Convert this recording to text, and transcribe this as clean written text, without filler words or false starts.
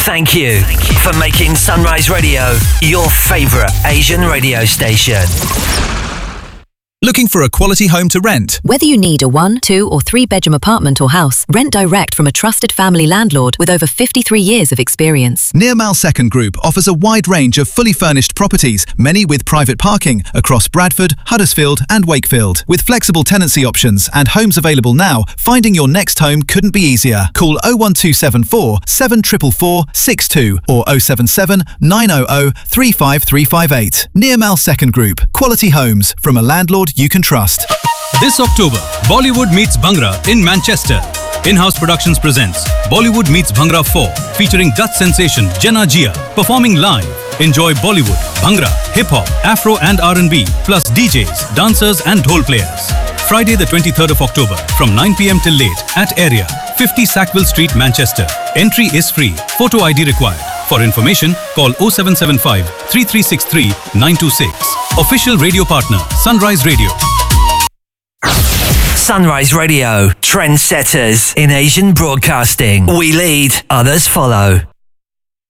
Thank you for making Sunrise Radio your favorite Asian radio station. Looking for a quality home to rent? Whether you need a 1, 2 or 3 bedroom apartment or house, rent direct from a trusted family landlord with over 53 years of experience. Nirmal Second Group offers a wide range of fully furnished properties, many with private parking, across Bradford, Huddersfield and Wakefield. With flexible tenancy options and homes available now, finding your next home couldn't be easier. Call 01274 744 62 or 077 900 35358. Nirmal Second Group. Quality homes from a landlord you can trust. This October, Bollywood meets Bhangra in Manchester. In-house Productions presents Bollywood meets Bhangra 4, featuring Dutch sensation Jenna Gia performing live. Enjoy Bollywood, Bhangra, hip-hop, Afro and R&B, plus DJs, dancers and dhol players. Friday the 23rd of October from 9 p.m. till late at Area, 50 Sackville Street, Manchester. Entry is free. Photo ID required. For information, call 0775 3363 926. Official radio partner, Sunrise Radio. Sunrise Radio, trendsetters in Asian broadcasting. We lead, others follow.